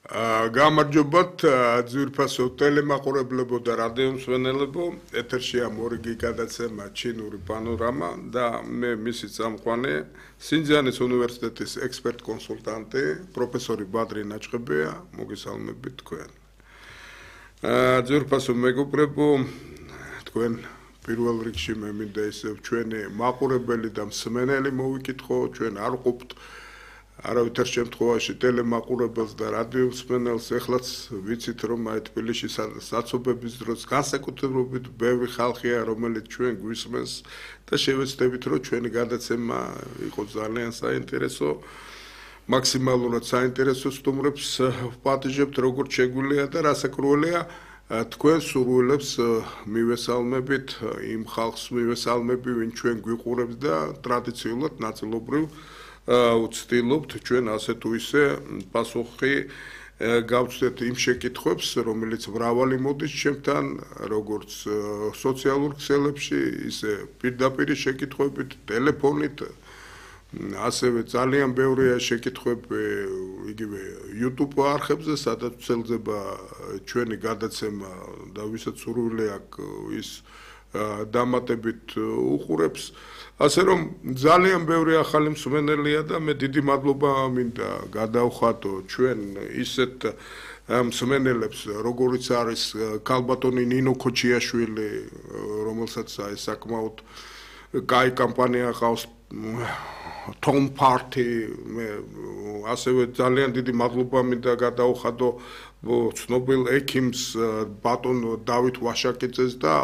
გამარჯობათ ძვირფასო ტელემაყურებლებო და რადიომსმენელებო, ეთერშია მორიგი გადაცემა ჩინური პანორამა და მე მისი წამყვანი სინძიანის უნივერსიტეტის ექსპერტ-კონსულტანტი პროფესორი ბადრი ნაჭყებია, მოგესალმებით თქვენ. ძვირფასო მეგობრებო, თქვენ პირველ რიგში მე მინდა ისევ ჩვენი მაყურებელი და მსმენელი მოვიკითხო, ჩვენ არ ყოფთ არავითარ შემთხვევაში ტელემაყურებელს და რადიომსმენელს ეხლაც ვიცით რომ აი თბილისში საცობების დროს განსაკუთრებით ბევრი ხალხია რომელიც ჩვენ გვისმენს და შევეცდებით რომ ჩვენი გადაცემა იყოს ძალიან საინტერესო მაქსიმალურად საინტერესო სტუმრებს ვპატიჟებთ როგორც შეგვიძლია და რასაკვირველია თქვენ სურვილებს მივესალმებით იმ ხალხს მივესალმები ვინ ჩვენ გვიყურებს და ტრადიციულად ნაწილობრივ ვცდილობთ ჩვენ ასე თუ ისე პასუხი გავცდეთ იმ შეკითხვებს, რომელიც მრავალი მოდის ჩემთან, როგორც სოციალურ ქსელებში, ისე პირდაპირ შეკითხვებით, ტელეფონით, ასევე ძალიან ბევრია შეკითხვები იგივე YouTube არხებზე, სადაც ვრცელდება ჩვენი გადაცემა და ვისაც სურვილი აქვს ის დამატებით უყურებს. ასე რომ ძალიან ბევრი ახალი მსმენელია და მე დიდი მადლობა მინდა გადავხატო ჩვენ ისეთ მსმენელებს, როგორიც არის ქალბატონი ნინო ქოჩიაშვილი, რომელსაც აი საკმაოდ კაი კამპანია ყავს Tom Party, მე ასევე ძალიან დიდი მადლობა მინდა გადავხატო ცნობილ ექიმს ბატონ დავით ვაშაკიძეს და